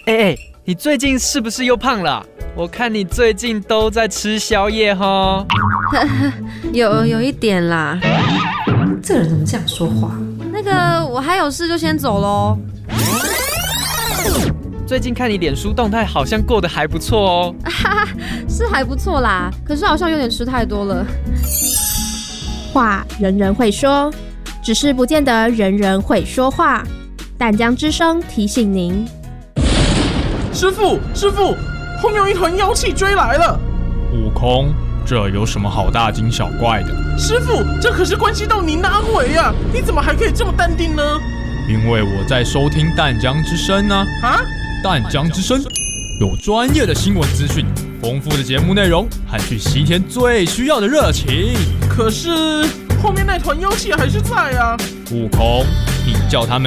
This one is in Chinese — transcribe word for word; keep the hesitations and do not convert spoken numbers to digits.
哎哎，你最近是不是又胖了啊？我看你最近都在吃宵夜齁。 有有一点啦。 这个人怎么这样说话？ 那个，我还有事就先走咯。 最近看你脸书动态，好像过得还不错哦。 是还不错啦，可是好像有点吃太多了。 话人人会说，只是不见得人人会说话。淡江之声提醒您： 师傅，师傅，后面有一团妖气追来了。 悟空，这有什么好大惊小怪的？ 师傅，这可是关系到您的安危啊！你怎么还可以这么淡定呢？ 因为我在收听淡江之声啊。 啊？ 淡江之声有专业的新闻资讯，丰富的节目内容和去西天最需要的热情。 可是后面那团妖气还是在啊。 悟空，你叫他们